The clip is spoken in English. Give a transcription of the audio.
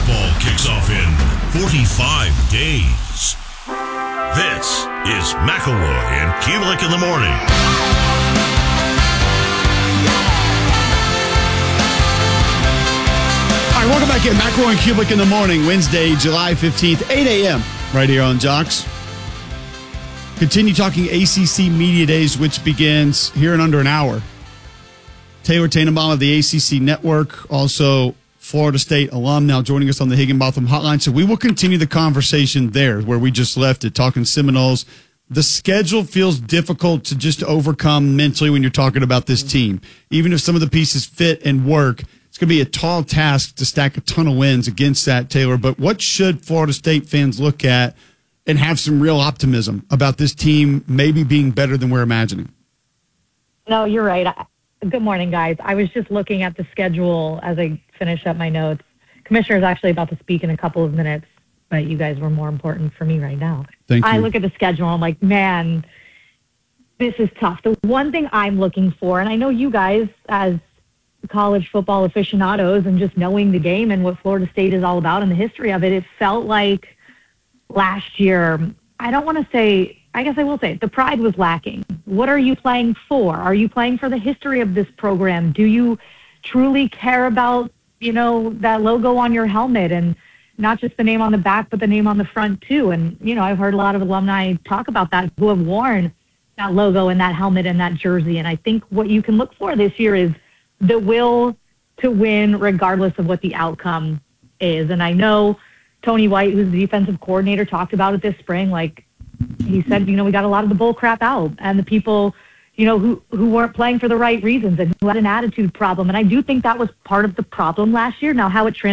Football kicks off in 45 days. This is McElroy and Kulik in the morning. All right, welcome back in McElroy and Kulik in the morning, Wednesday, July 15th, 8 a.m., right here on Jocks. Continue talking ACC Media Days, which begins here in under an hour. Taylor Tannenbaum of the ACC Network, also Florida State alum, now joining us on the Higginbotham Hotline. So we will continue the conversation there where we just left it, talking Seminoles. The schedule feels difficult to just overcome mentally when you're talking about this team. Even if some of the pieces fit and work, it's going to be a tall task to stack a ton of wins against that, Taylor. But what should Florida State fans look at and have some real optimism about this team maybe being better than we're imagining? No, you're right. Good morning, guys. I was just looking at the schedule as I finish up my notes. Commissioner is actually about to speak in a couple of minutes, but you guys were more important for me right now. Thank you. I look at the schedule, I'm like, man, this is tough. The one thing I'm looking for, and I know you guys as college football aficionados and just knowing the game and what Florida State is all about and the history of it, it felt like last year, I don't want to say, I guess I will say, the pride was lacking. What are you playing for? Are you playing for the history of this program? Do you truly care about, that logo on your helmet and not just the name on the back, but the name on the front too? And, I've heard a lot of alumni talk about that who have worn that logo and that helmet and that jersey. And I think what you can look for this year is the will to win regardless of what the outcome is. And I know Tony White, who's the defensive coordinator, talked about it this spring. Like he said, we got a lot of the bull crap out and the people, who weren't playing for the right reasons and who had an attitude problem. And I do think that was part of the problem last year. Now, how it